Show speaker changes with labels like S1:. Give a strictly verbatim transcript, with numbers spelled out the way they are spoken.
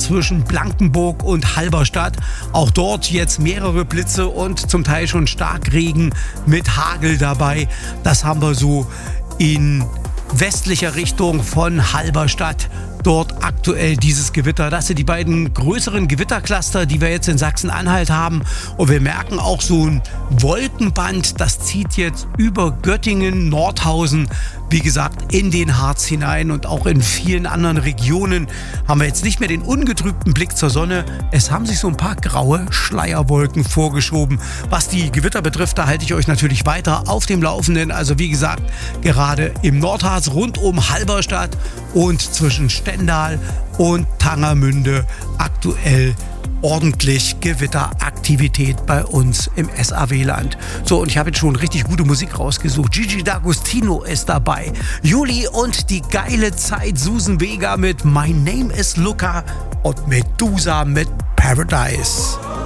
S1: zwischen Blankenburg und Halberstadt. Auch dort jetzt mehrere Blitze und zum Teil schon Starkregen mit Hagel dabei. Das haben wir so in westlicher Richtung von Halberstadt. Dort aktuell dieses Gewitter. Das sind die beiden größeren Gewittercluster, die wir jetzt in Sachsen-Anhalt haben. Und wir merken auch so ein Wolkenband, das zieht jetzt über Göttingen, Nordhausen, wie gesagt, in den Harz hinein. Und auch in vielen anderen Regionen haben wir jetzt nicht mehr den ungetrübten Blick zur Sonne. Es haben sich so ein paar graue Schleierwolken vorgeschoben. Was die Gewitter betrifft, da halte ich euch natürlich weiter auf dem Laufenden. Also wie gesagt, gerade im Nordharz rund um Halberstadt und zwischen Stendal und Tangermünde aktuell ordentlich Gewitteraktivität bei uns im S A W-Land. So, und ich habe jetzt schon richtig gute Musik rausgesucht. Gigi D'Agostino ist dabei. Juli und die geile Zeit. Susan Vega mit My Name is Luca und Medusa mit Paradise.